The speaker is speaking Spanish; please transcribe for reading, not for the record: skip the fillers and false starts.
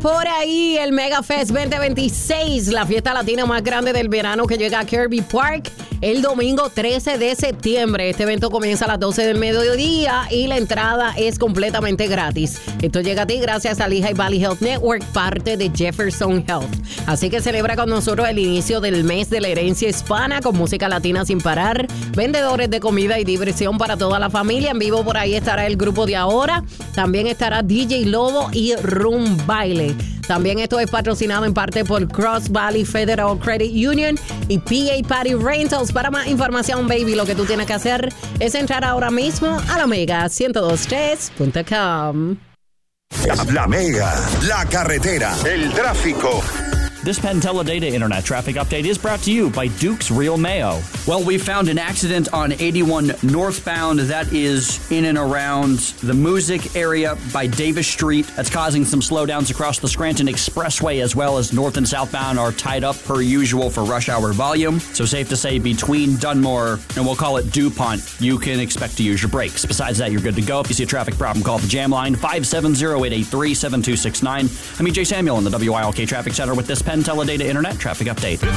por ahí el Mega Fest 2026, la fiesta latina más grande del verano que llega a Kirby Park el domingo 13 de septiembre. Este evento comienza a las 12 del mediodía y la entrada es completamente gratis. Esto llega a ti gracias a Lehigh Valley Health Network, parte de Jefferson Health. Así que celebra con nosotros el inicio del mes de la herencia hispana con música latina sin parar, vendedores de comida y diversión para toda la familia. En vivo por ahí estará el grupo de Ahora, también estará DJ Lobo y Rum Baile. También esto es patrocinado en parte por Cross Valley Federal Credit Union y PA Party Rentals. Para más información, baby, lo que tú tienes que hacer es entrar ahora mismo a la Mega 1023.com. La Mega, la carretera, el tráfico. This Penn Teledata Internet Traffic Update is brought to you by Duke's Real Mayo. Well, we found an accident on 81 northbound that is in and around the Music area by Davis Street. That's causing some slowdowns across the Scranton Expressway, as well as north and southbound are tied up per usual for rush hour volume. So safe to say between Dunmore and we'll call it DuPont, you can expect to use your brakes. Besides that, you're good to go. If you see a traffic problem, call the Jam Line 570-883-7269. I'm EJ Samuel in the WILK Traffic Center with this Penn Teledata Internet Traffic Update.